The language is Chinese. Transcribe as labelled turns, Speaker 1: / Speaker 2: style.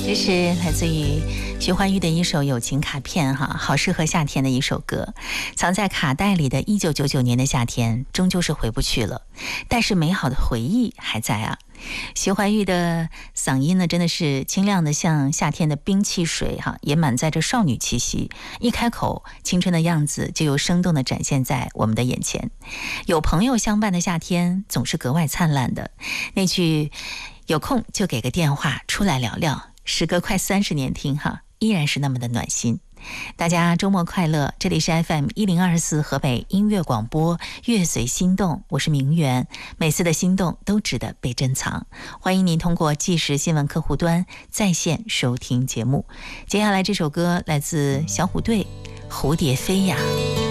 Speaker 1: 这是来自于徐怀钰的一首友情卡片哈，好适合夏天的一首歌。藏在卡带里的1999年的夏天，终究是回不去了，但是美好的回忆还在啊。徐怀钰的嗓音呢，真的是清亮的像夏天的冰汽水哈，也满载着少女气息。一开口，青春的样子就又生动地展现在我们的眼前。有朋友相伴的夏天，总是格外灿烂的。那句有空就给个电话出来聊聊，时隔快30年听哈，依然是那么的暖心。大家周末快乐，这里是 FM1024 河北音乐广播乐随心动，我是明媛，每次的心动都值得被珍藏。欢迎您通过即时新闻客户端在线收听节目。接下来这首歌来自小虎队，蝴蝶飞呀。